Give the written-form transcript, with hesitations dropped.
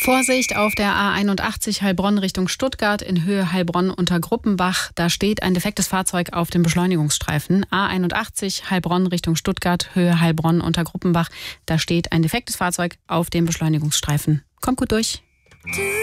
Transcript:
Vorsicht auf der A81 Heilbronn Richtung Stuttgart in Höhe Heilbronn unter Gruppenbach. Da steht ein defektes Fahrzeug auf dem Beschleunigungsstreifen. A81 Heilbronn Richtung Stuttgart, Höhe Heilbronn unter Gruppenbach. Da steht ein defektes Fahrzeug auf dem Beschleunigungsstreifen. Kommt gut durch.